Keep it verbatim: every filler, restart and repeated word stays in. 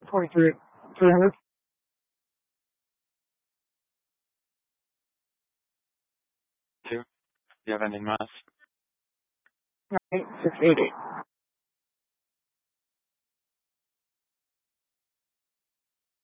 Twenty-three, three hundred. Two. Do you have any mass? Eight six eight eight.